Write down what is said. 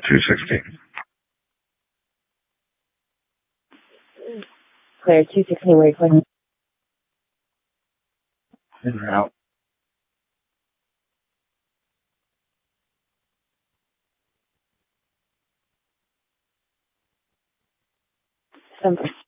216. Clear 216, where are you going? In or out. December